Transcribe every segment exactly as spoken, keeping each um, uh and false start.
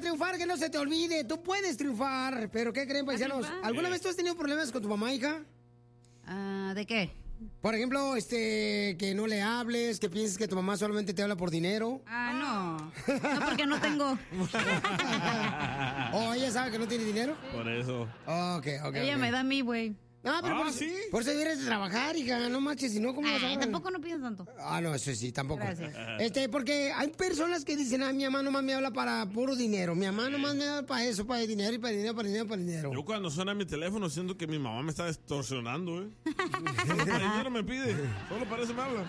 triunfar, que no se te olvide. Tú puedes triunfar. Pero ¿qué creen, paisanos? ¿Alguna vez tú has tenido problemas con tu mamá, hija? Uh, ¿De qué? Por ejemplo, este, que no le hables, que pienses que tu mamá solamente te habla por dinero. Ah, no. No, porque no tengo. ¿O ella sabe que no tiene dinero? Por eso. Ok, ok. Ella okay. me da a mí, güey. No, pero ah, por, ¿sí? por eso deberías de trabajar, hija, no manches, si no, ¿cómo vas a Ay, tampoco no pides tanto. Ah, no, eso sí, tampoco. Gracias. Este, porque hay personas que dicen, ah, mi mamá nomás me habla para puro dinero, mi mamá nomás me habla para eso, para dinero y para dinero, para dinero, para dinero. Yo cuando suena mi teléfono siento que mi mamá me está extorsionando, ¿eh? Solo para dinero me pide, solo para eso me habla.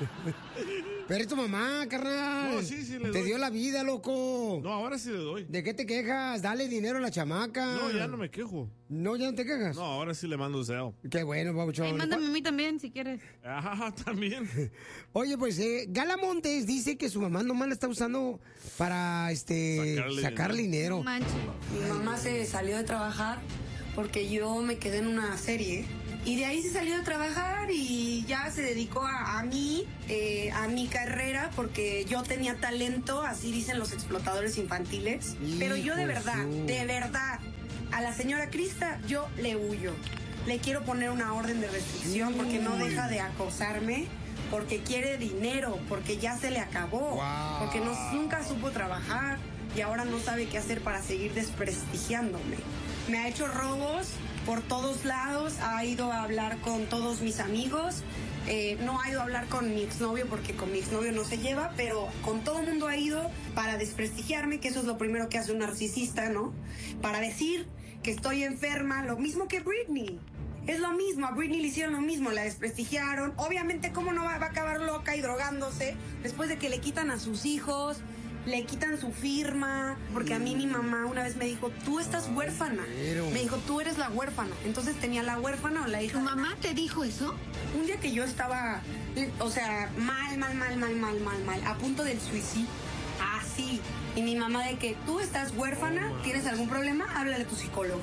Pero es tu mamá, carnal. No, sí, sí, le Te doy. dio la vida, loco. No, ahora sí le doy. ¿De qué te quejas? Dale dinero a la chamaca. No, ya no me quejo. No, ya no te quejas. No, ahora sí le mando Zelle. Qué bueno, babuchón. Ay, mándame a mí también, si quieres. Ajá, también. Oye, pues, eh, Gala Montes dice que su mamá nomás la está usando para, este, Sacarle sacar dinero. No manches. Mi mamá se salió de trabajar porque yo me quedé en una serie. Y de ahí se salió de trabajar y ya se dedicó a, a mí, eh, a mi carrera, porque yo tenía talento, así dicen los explotadores infantiles. Pero yo de Hijo verdad, su- de verdad, a la señora Crista yo le huyo. Le quiero poner una orden de restricción porque no deja de acosarme, porque quiere dinero, porque ya se le acabó, Wow. porque no, nunca supo trabajar y ahora no sabe qué hacer para seguir desprestigiándome. Me ha hecho robos por todos lados, ha ido a hablar con todos mis amigos, eh, no ha ido a hablar con mi exnovio porque con mi exnovio no se lleva, pero con todo el mundo ha ido para desprestigiarme, que eso es lo primero que hace un narcisista, ¿no? Para decir que estoy enferma, lo mismo que Britney. Es lo mismo, a Britney le hicieron lo mismo, la desprestigiaron. Obviamente, ¿cómo no va, va a acabar loca y drogándose después de que le quitan a sus hijos? Le quitan su firma, porque a mí mi mamá una vez me dijo, tú estás huérfana. Pero- Me dijo, tú eres la huérfana. Entonces tenía la huérfana o la hija. ¿Tu mamá te dijo eso? Un día que yo estaba, o sea, mal, mal, mal, mal, mal, mal, mal, a punto del suicidio. Así. Y mi mamá de que tú estás huérfana, ¿tienes algún problema? Háblale a tu psicóloga.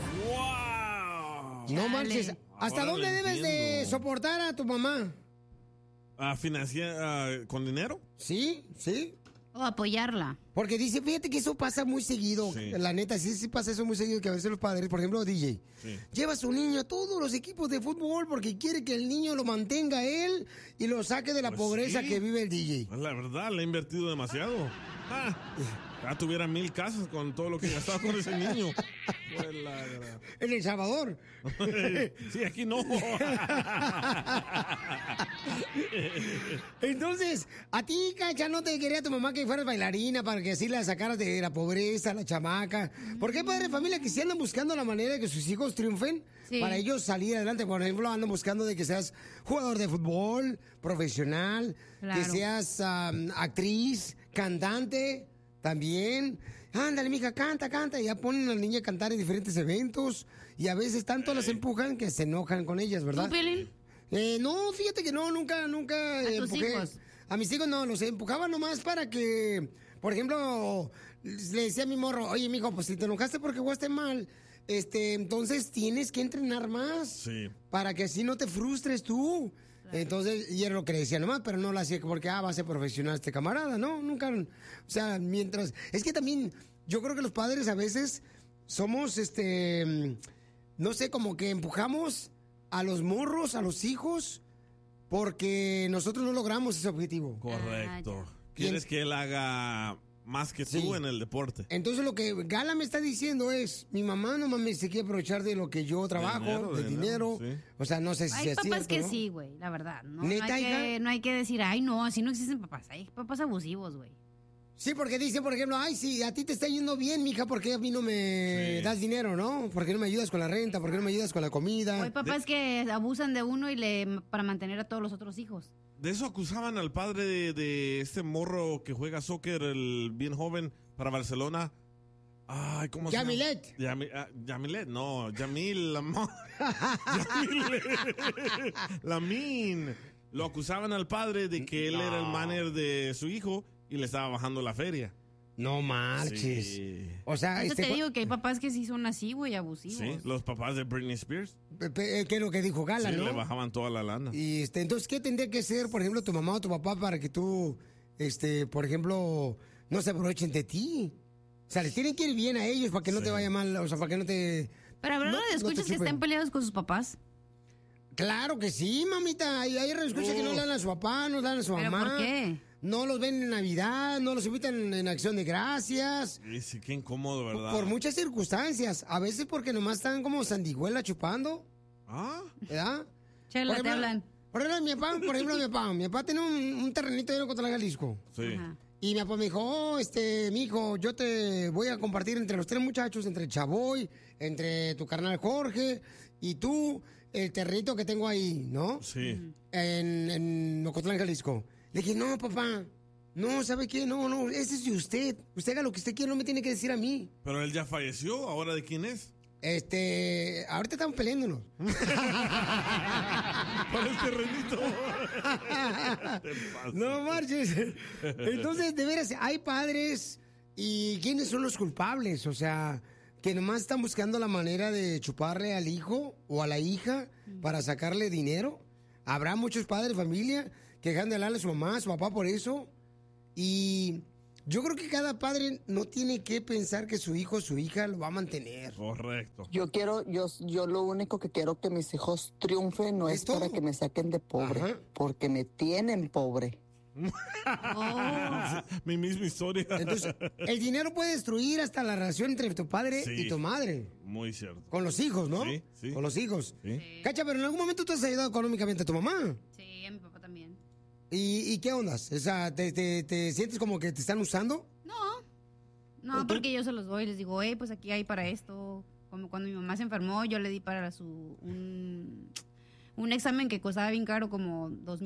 ¡Wow! No manches. ¿Hasta Ahora dónde lo debes de entiendo. soportar a tu mamá? ¿A financiar ah, con dinero? Sí, sí. O apoyarla. Porque dice, fíjate que eso pasa muy seguido. Sí. La neta, sí, sí pasa eso muy seguido, que a veces los padres, por ejemplo, D J, Sí. lleva a su niño a todos los equipos de fútbol porque quiere que el niño lo mantenga él y lo saque de la Pues pobreza sí. que vive el D J. Pues la verdad, le he invertido demasiado. Ah, ya tuviera mil casas con todo lo que gastaba con ese niño. Pues la gra- En El Salvador. Sí, aquí no. Entonces, a ti, Cacha, no te quería tu mamá que fueras bailarina para que así la sacaras de la pobreza, la chamaca. ¿Por qué padres de familia que sí andan buscando la manera de que sus hijos triunfen? Sí. Para ellos salir adelante. Por ejemplo, andan buscando de que seas jugador de fútbol, profesional, Claro. que seas am, actriz, cantante. También, ándale, mija, canta, canta. Y ya ponen a la niña a cantar en diferentes eventos. Y a veces tanto las empujan que se enojan con ellas, ¿verdad? ¿Tú, Piolín? Eh, no, fíjate que no, nunca, nunca ¿A eh, tus empujé. hijos? A mis hijos no, los empujaba nomás para que, por ejemplo, le decía a mi morro, oye, mijo, pues si te enojaste porque jugaste mal, este, entonces tienes que entrenar más. Sí. Para que así no te frustres tú. Entonces, y era lo que le decía nomás, pero no lo hacía porque, ah, va a ser profesional este camarada, ¿no? Nunca, o sea, mientras... Es que también, yo creo que los padres a veces somos, este, no sé, como que empujamos a los morros, a los hijos, porque nosotros no logramos ese objetivo. Correcto. Ah, ya. ¿Quieres que él haga más que tú Sí. en el deporte? Entonces lo que Gala me está diciendo es, mi mamá no mames se quiere aprovechar de lo que yo trabajo, dinero, de de dinero. dinero, sí. O sea, no sé si Hay es papás cierto, que ¿no? sí, güey, la verdad. No, no, ¿Neta, hay que, hija? no hay que decir, ay, no, así no existen papás. Hay papás abusivos, güey. Sí, porque dicen, por ejemplo, ay, sí, a ti te está yendo bien, mija, ¿por qué a mí no me Sí. das dinero, no? ¿Por qué no me ayudas con la renta? ¿Por qué no me ayudas con la O comida? hay papás que abusan de uno y le para mantener a todos los otros hijos. De eso acusaban al padre de, de este morro que juega soccer, el bien joven, para Barcelona. Ay, ¿cómo se llama? Yamilet. Yami- ah, Yamilet, no, Yamil Lamón. Yamilet. Lamin. Lo acusaban al padre de que él No. era el manager de su hijo y le estaba bajando la feria. No marches. Sí. O sea, Eso este, te digo que hay papás que sí son así, güey, abusivos. Sí, los papás de Britney Spears. pe- pe- ¿qué es lo que dijo Gala, Sí, no? le bajaban toda la lana. Y este, entonces, ¿qué tendría que ser, por ejemplo, tu mamá o tu papá para que tú, este, por ejemplo, no se aprovechen de ti? sea, les tienen que ir bien a ellos para que no Sí. te vaya mal, o sea, para que no te... Pero habrá no- no, no te escuchas que chupen. estén peleados con sus papás. Claro que sí, mamita. Hay, hay escuchas que no le dan a su papá, no le dan a su ¿Pero mamá. por qué? No los ven en Navidad, no los invitan en Acción de Gracias. Sí, sí, qué incómodo, ¿verdad? Por muchas circunstancias. A veces porque nomás están como sandijuela chupando, Ah, ¿verdad? Chela, te hablan. Por ejemplo, mi papá, por ejemplo, mi papá, mi papá tiene un, un terrenito ahí en Ocotlán, Jalisco. sí. Ajá. Y mi papá me dijo, oh, este, mijo, yo te voy a compartir entre los tres muchachos, entre Chavoy, entre tu carnal Jorge y tú, el terrenito que tengo ahí, ¿no? Sí. En, en Ocotlán, Jalisco. Le dije, no, papá, no, ¿sabe qué? No, no, ese es de usted. Usted haga lo que usted quiera, no me tiene que decir a mí. Pero él ya falleció, ¿ahora de quién es? Este, ahorita estamos peleándonos. Por el terrenito. Te pasas. No marches. Entonces, de veras, hay padres y ¿quiénes son los culpables? O sea, que nomás están buscando la manera de chuparle al hijo o a la hija para sacarle dinero. Habrá muchos padres de familia que dejan de hablarle a su mamá, a su papá por eso. Y yo creo que cada padre no tiene que pensar que su hijo o su hija lo va a mantener. Correcto. Yo quiero, yo, yo lo único que quiero que mis hijos triunfen no Es es, para todo. que me saquen de pobre, Ajá. porque me tienen pobre. Oh, Mi misma historia. Entonces, el dinero puede destruir hasta la relación entre tu padre Sí. y tu madre. Muy cierto. Con los hijos, ¿no? Sí, sí. Con los hijos. Sí. Cacha, pero en algún momento tú has ayudado económicamente a tu mamá. sí, a mi papá también. ¿Y, y qué ondas? O sea, ¿te, te, te sientes como que te están usando? No, ¿O no, tú? porque yo se los doy. Les digo, hey, pues aquí hay para esto. Como cuando mi mamá se enfermó, yo le di para su un, un examen que costaba bien caro, como dos